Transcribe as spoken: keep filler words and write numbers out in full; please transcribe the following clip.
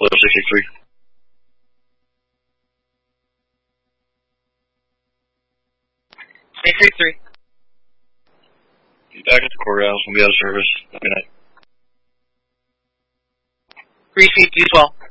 Hello, sixty-three. six six three. Back at the courthouse. We'll be out of service. Good night. Appreciate you as well.